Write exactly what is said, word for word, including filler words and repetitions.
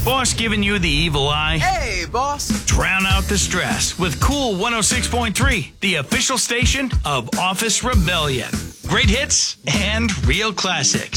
Boss giving you the evil eye? Hey, boss. Drown out the stress with Cool one oh six point three, the official station of Office Rebellion. Great hits and real classics.